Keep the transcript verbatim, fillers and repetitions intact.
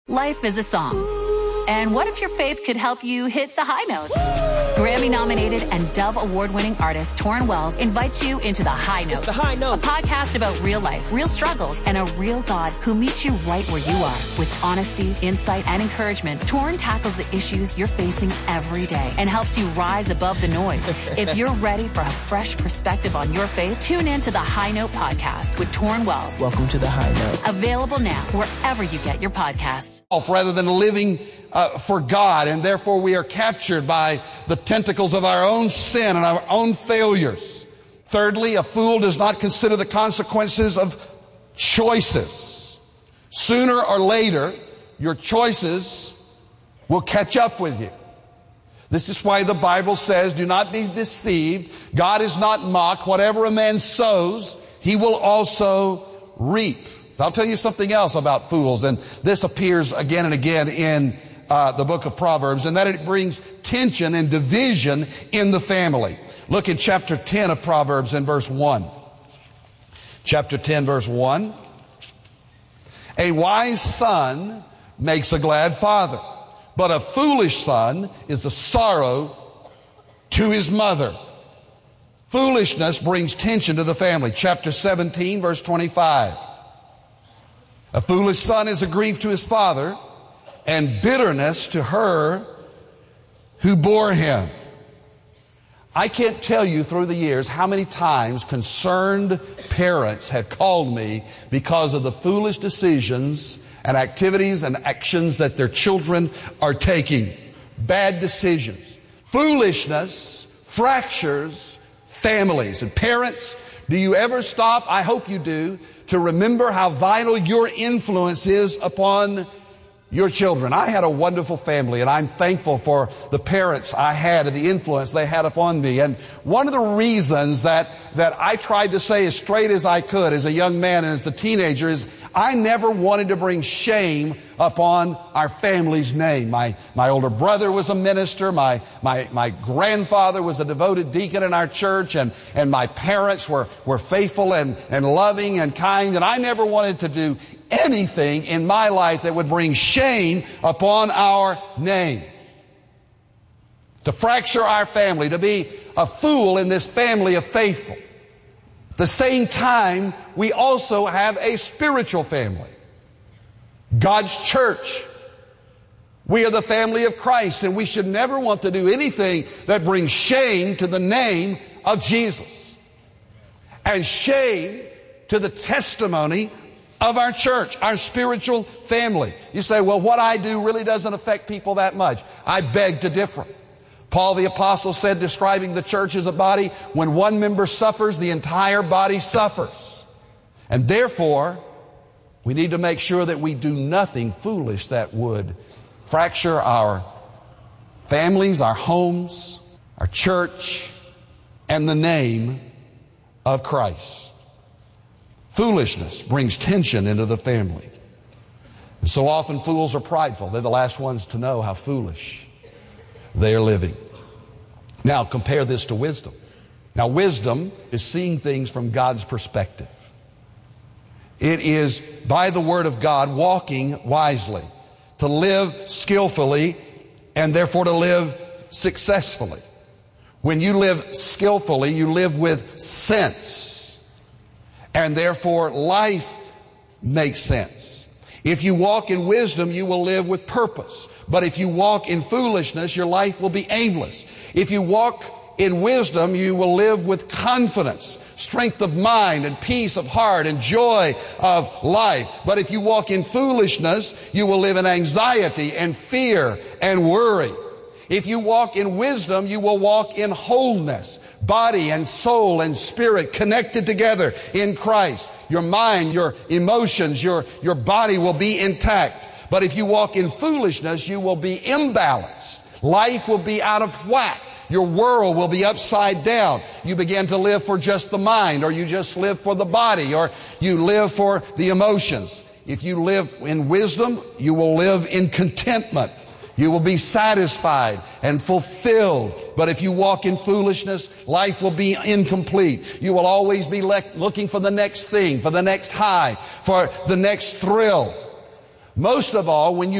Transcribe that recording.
Life is a song. And what if your faith could help you hit the high notes? Grammy-nominated and Dove Award-winning artist Torrin Wells invites you into The High Note. It's The High Note. A podcast about real life, real struggles, and a real God who meets you right where you are. With honesty, insight, and encouragement, Torrin tackles the issues you're facing every day and helps you rise above the noise. If you're ready for a fresh perspective on your faith, tune in to The High Note podcast with Torrin Wells. Welcome to The High Note. Available now wherever you get your podcasts. Rather than living uh, for God, and therefore we are captured by the tentacles of our own sin and our own failures. Thirdly, a fool does not consider the consequences of choices. Sooner or later, your choices will catch up with you. This is why the Bible says, do not be deceived. God is not mocked. Whatever a man sows, he will also reap. I'll tell you something else about fools, and this appears again and again in uh, the book of Proverbs, and that it brings tension and division in the family. Look in chapter ten of Proverbs in verse one. Chapter ten, verse one. A wise son makes a glad father, but a foolish son is a sorrow to his mother. Foolishness brings tension to the family. Chapter seventeen, verse twenty-five. A foolish son is a grief to his father, and bitterness to her who bore him. I can't tell you through the years how many times concerned parents have called me because of the foolish decisions and activities and actions that their children are taking. Bad decisions. Foolishness fractures families. And parents, do you ever stop? I hope you do. To remember how vital your influence is upon your children. I had a wonderful family, and I'm thankful for the parents I had and the influence they had upon me. And one of the reasons that, that I tried to say as straight as I could as a young man and as a teenager is I never wanted to bring shame upon our family's name. My, my older brother was a minister. My, my, my grandfather was a devoted deacon in our church, and, and my parents were, were faithful and, and loving and kind. And I never wanted to do anything in my life that would bring shame upon our name. To fracture our family, to be a fool in this family of faithful. At the same time, we also have a spiritual family. God's church. We are the family of Christ, and we should never want to do anything that brings shame to the name of Jesus. And shame to the testimony of our church, our spiritual family. You say, well, what I do really doesn't affect people that much. I beg to differ. Paul the Apostle said, describing the church as a body, when one member suffers, the entire body suffers. And therefore, we need to make sure that we do nothing foolish that would fracture our families, our homes, our church, and the name of Christ. Foolishness brings tension into the family. And so often fools are prideful. They're the last ones to know how foolish they are living. Now compare this to wisdom. Now wisdom is seeing things from God's perspective. It is by the Word of God walking wisely, to live skillfully, and therefore to live successfully. When you live skillfully, you live with sense, and therefore life makes sense. If you walk in wisdom, you will live with purpose. But if you walk in foolishness, your life will be aimless. If you walk in wisdom, you will live with confidence, strength of mind, and peace of heart, and joy of life. But if you walk in foolishness, you will live in anxiety and fear and worry. If you walk in wisdom, you will walk in wholeness, body and soul and spirit connected together in Christ. Your mind, your emotions, your, your body will be intact. But if you walk in foolishness, you will be imbalanced. Life will be out of whack. Your world will be upside down. You begin to live for just the mind, or you just live for the body, or you live for the emotions. If you live in wisdom, you will live in contentment. You will be satisfied and fulfilled. But if you walk in foolishness, life will be incomplete. You will always be le- looking for the next thing, for the next high, for the next thrill. Most of all, when you